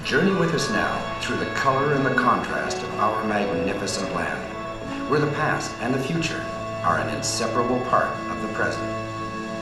Journey with us now through the color and the contrast of our magnificent land, where the past and the future are an inseparable part of the present.